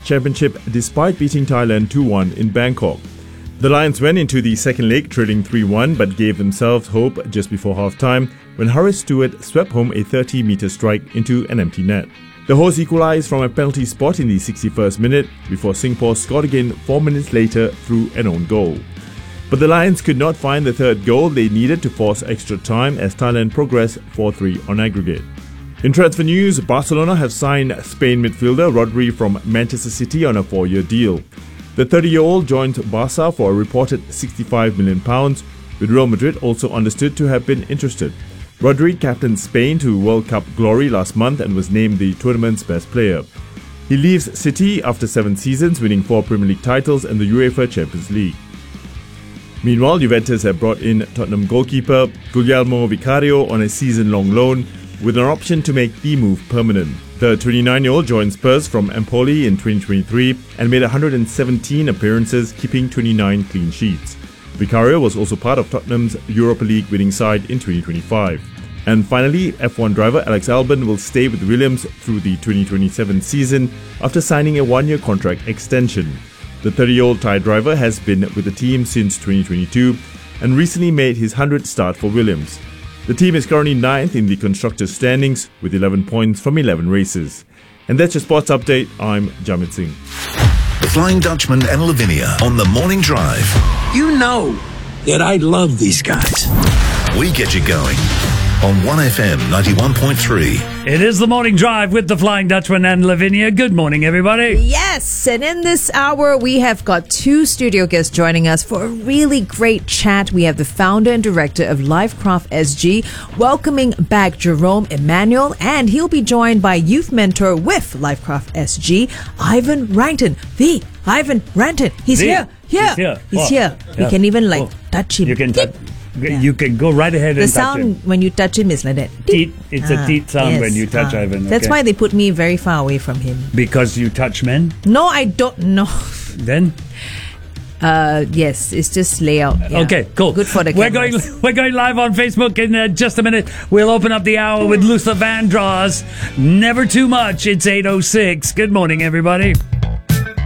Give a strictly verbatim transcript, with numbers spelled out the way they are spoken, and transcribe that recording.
Championship despite beating Thailand two one in Bangkok. The Lions went into the second leg trailing three one but gave themselves hope just before half-time when Horace Stewart swept home a thirty-metre strike into an empty net. The hosts equalised from a penalty spot in the sixty-first minute before Singapore scored again four minutes later through an own goal. But the Lions could not find the third goal they needed to force extra time as Thailand progressed four three on aggregate. In transfer news, Barcelona have signed Spain midfielder Rodri from Manchester City on a four-year deal. The thirty-year-old joined Barca for a reported sixty-five million pounds, with Real Madrid also understood to have been interested. Rodri captained Spain to World Cup glory last month and was named the tournament's best player. He leaves City after seven seasons, winning four Premier League titles and the UEFA Champions League. Meanwhile, Juventus have brought in Tottenham goalkeeper Guglielmo Vicario on a season-long loan, with an option to make the move permanent. The twenty-nine-year-old joined Spurs from Empoli in twenty twenty-three and made one hundred seventeen appearances, keeping twenty-nine clean sheets. Vicario was also part of Tottenham's Europa League winning side in twenty twenty-five. And finally, F one driver Alex Albon will stay with Williams through the twenty twenty-seven season after signing a one-year contract extension. The thirty-year-old Thai driver has been with the team since twenty twenty-two and recently made his hundredth start for Williams. The team is currently ninth in the Constructors' standings with eleven points from eleven races. And that's your sports update. I'm Jamit Singh. The Flying Dutchman and Lavinia on the Morning Drive. You know that I love these guys. We get you going on one F M ninety-one point three. It is the Morning Drive with the Flying Dutchman and Lavinia. Good morning, everybody. Yes, and in this hour, we have got two studio guests joining us for a really great chat. We have the founder and director of Lifecraft S G, welcoming back Jerome Emmanuel, and he'll be joined by youth mentor with Lifecraft S G, Ivan Ranton. The Ivan Ranton. He's the, here. Here. He's here. He's oh, here. Yeah. We can even like oh. touch him. You can touch. Yeah. You can go right ahead the and touch him. The sound when you touch him is like that. Teet. It's ah, a teet sound yes. when you touch ah. Ivan. Okay? That's why they put me very far away from him. Because you touch men? No, I don't know. Then? Uh, yes, it's just layout. Yeah. Okay, cool. Good for the we're cameras. going. We're going live on Facebook in uh, just a minute. We'll open up the hour with Luther Vandross. Never too much. It's eight oh six. Good morning, everybody.